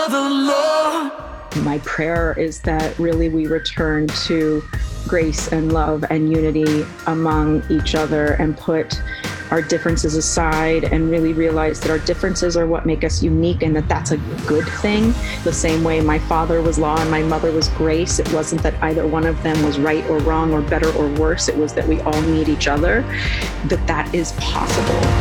My prayer is that really we return to grace and love and unity among each other and put our differences aside and really realize that our differences are what make us unique and that that's a good thing. The same way my father was law and my mother was grace. It wasn't that either one of them was right or wrong or better or worse. It was that we all need each other, that is possible.